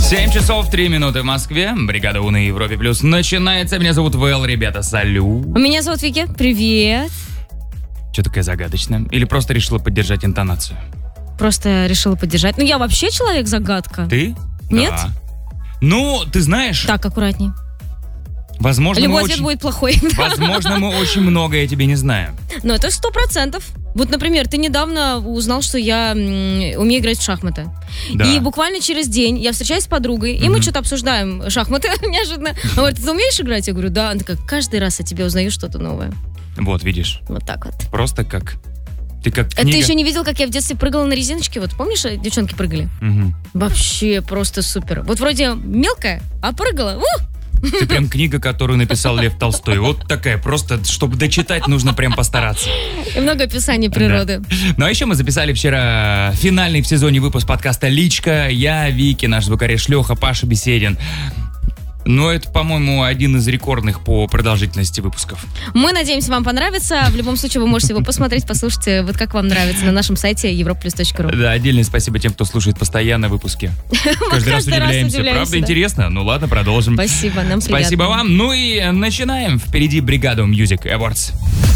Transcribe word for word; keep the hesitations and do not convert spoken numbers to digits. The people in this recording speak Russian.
семь часов три минуты в Москве. Бригада У на Европе Плюс начинается. Меня зовут Вэл, ребята, салют. Меня зовут Вики. Привет. Че такая загадочная? Или просто решила поддержать интонацию? Просто решила поддержать. Ну, я вообще человек-загадка. Ты? Нет? Да. Ну, ты знаешь... Так, аккуратней. Возможно, Любой мы ответ очень... будет плохой. Возможно, мы очень многое о тебе не знаем. Но это сто процентов. Вот, например, ты недавно узнал, что я м, умею играть в шахматы. Да. И буквально через день я встречаюсь с подругой, и мы что-то обсуждаем шахматы неожиданно. Она говорит, ты умеешь играть? Я говорю, да. Она такая, каждый раз о тебе узнаю что-то новое. Вот, видишь. Вот так вот. Просто как... Ты как А книга. ты еще не видел, как я в детстве прыгала на резиночке? Вот помнишь, девчонки прыгали? Мгм. Вообще просто супер. Вот вроде мелкая, а прыгала. Ух! Ты прям книга, которую написал Лев Толстой. Вот такая, просто, чтобы дочитать, нужно прям постараться. И много описаний природы. Да. Ну а еще мы записали вчера финальный в сезоне выпуск подкаста «Личка». Я, Вики, наш звукорежиссер Леха, Паша Беседин. Но это, по-моему, один из рекордных по продолжительности выпусков. Мы надеемся, вам понравится. В любом случае, вы можете его посмотреть, послушать, вот как вам нравится, на нашем сайте европа плюс точка ру. Да, отдельное спасибо тем, кто слушает постоянно выпуски. Каждый раз удивляемся. Правда интересно? Ну ладно, продолжим. Спасибо, нам приятно. Спасибо вам. Ну и начинаем. Впереди бригада Music Awards.